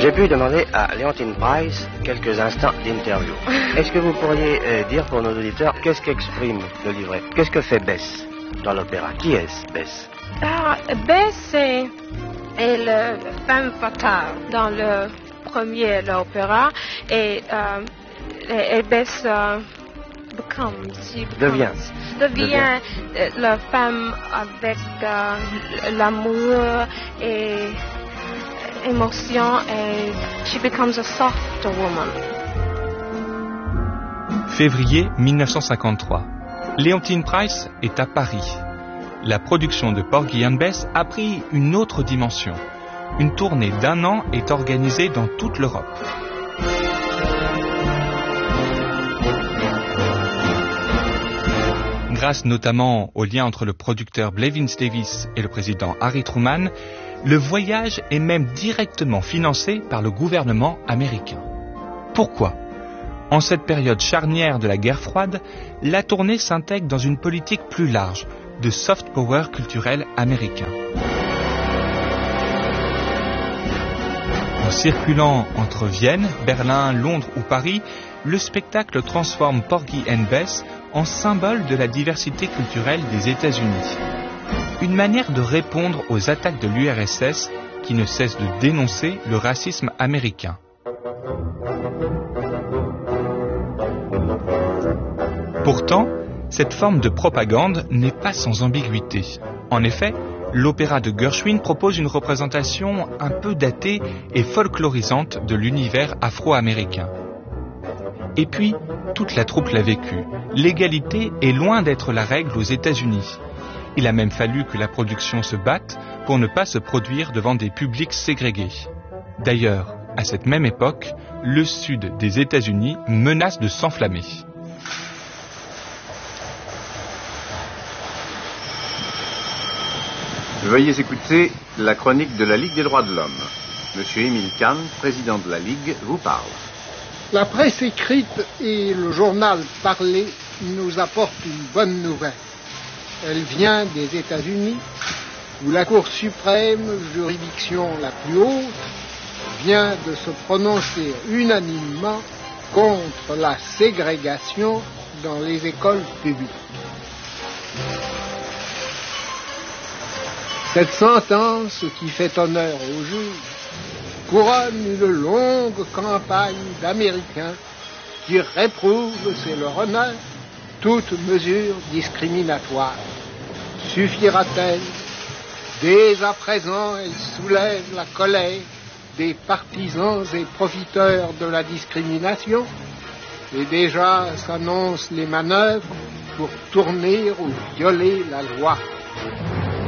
J'ai pu demander à Leontyne Price quelques instants d'interview. Est-ce que vous pourriez dire pour nos auditeurs qu'est-ce qu'exprime le livret? Qu'est-ce que fait Bess dans l'opéra? Qui est Bess? Bess est la femme fatale dans le premier l'opéra et Bess devient la femme avec l'amour et émotion et she becomes a softer woman. Février 1953. Leontyne Price est à Paris. La production de Porgy and Bess a pris une autre dimension. Une tournée d'1 an est organisée dans toute l'Europe. Grâce notamment au lien entre le producteur Blevins Davis et le président Harry Truman, le voyage est même directement financé par le gouvernement américain. Pourquoi ? En cette période charnière de la guerre froide, la tournée s'intègre dans une politique plus large de soft power culturel américain. En circulant entre Vienne, Berlin, Londres ou Paris, le spectacle transforme Porgy and Bess en symbole de la diversité culturelle des États-Unis. Une manière de répondre aux attaques de l'URSS qui ne cesse de dénoncer le racisme américain. Pourtant, cette forme de propagande n'est pas sans ambiguïté. En effet, l'opéra de Gershwin propose une représentation un peu datée et folklorisante de l'univers afro-américain. Et puis, toute la troupe l'a vécu. L'égalité est loin d'être la règle aux États-Unis. Il a même fallu que la production se batte pour ne pas se produire devant des publics ségrégués. D'ailleurs, à cette même époque, le sud des États-Unis menace de s'enflammer. Veuillez écouter la chronique de la Ligue des droits de l'homme. Monsieur Émile Kahn, président de la Ligue, vous parle. La presse écrite et le journal parlé nous apportent une bonne nouvelle. Elle vient des États-Unis, où la Cour suprême, juridiction la plus haute, vient de se prononcer unanimement contre la ségrégation dans les écoles publiques. Cette sentence, qui fait honneur aux juges, couronne une longue campagne d'Américains qui réprouvent, c'est leur honneur, toute mesure discriminatoire. Suffira-t-elle? Dès à présent, elle soulève la colère des partisans et profiteurs de la discrimination, et déjà s'annoncent les manœuvres pour tourner ou violer la loi.